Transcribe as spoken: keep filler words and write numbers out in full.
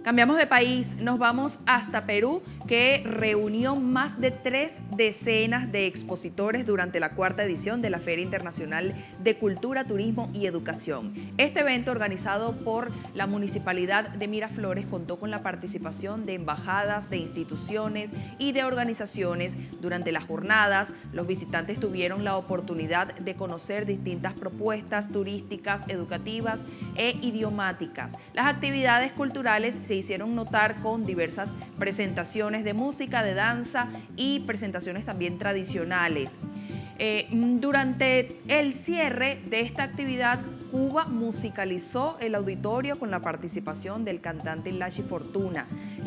Cambiamos de país, nos vamos hasta Perú, que reunió más de tres decenas de expositores durante la cuarta edición de la Feria Internacional de Cultura, Turismo y Educación. Este evento, organizado por la Municipalidad de Miraflores, contó con la participación de embajadas, de instituciones y de organizaciones. Durante las jornadas, los visitantes tuvieron la oportunidad de conocer distintas propuestas turísticas, educativas e idiomáticas. Las actividades culturales se hicieron notar con diversas presentaciones de música, de danza y presentaciones también tradicionales. Eh, durante el cierre de esta actividad, Cuba musicalizó el auditorio con la participación del cantante Lachi Fortuna.